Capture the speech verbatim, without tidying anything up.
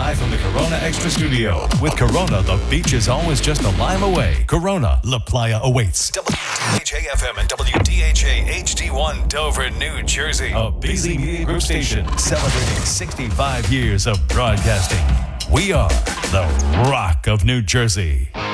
live from the Corona Extra Studio. With Corona, the beach is always just a lime away. Corona, La Playa awaits. W D H A F M and W D H A H D one Dover, New Jersey. A busy media group station celebrating sixty-five years of broadcasting. We are the Rock of New Jersey.